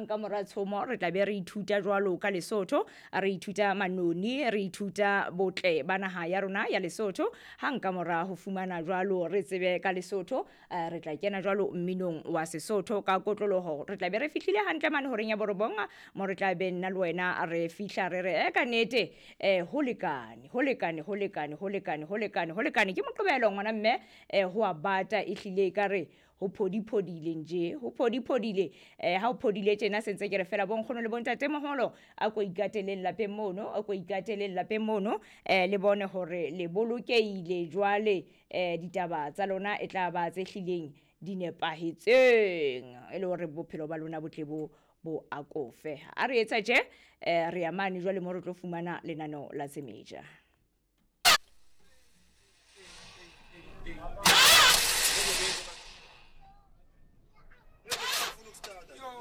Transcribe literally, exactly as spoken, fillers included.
nka mora tshomo re tla be re ithuta jwalo ka Lesotho, re ithuta manoni, re ithuta botle ba naha ya rona ya Lesotho. Ha nka mora ho fumana jwalo re tsebe ka Lesotho, uh, re tla kena jwalo mminong wa Sesotho ka kotloloho. Re tla be re fihlile hantle mane horeng ya Borobonga mo re tla be nna le wena re fihla re re e ka nete eh ho lekane ho lekane ho lekane ho lekane ho lekane ho lekane ke Moqebelo ngwana mme eh ho a bata ehlile ka re ho phodiphodile nje ho phodiphodile eh ha o phodile tjena sentse ke re fela bonkgono le bontate moholo a ko ikateleng lapeng mono a ko ikateleng lapeng mono eh le bone hore le bolokeile jwale eh ditaba tsa lona e tla ba tse hlileng di nepahetseng e le hore bophelo ba lona botle bo bo akofe a re etsa je eh re ya mane jwale mo re tlo fumana lenano la Semeja.